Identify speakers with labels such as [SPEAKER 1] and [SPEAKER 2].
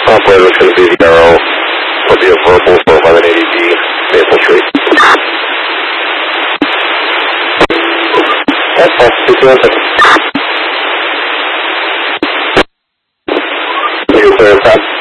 [SPEAKER 1] operator is going to be the arrow. Will be a verbal for 1180D Maple Street. That's all. 2 seconds. 2 clear,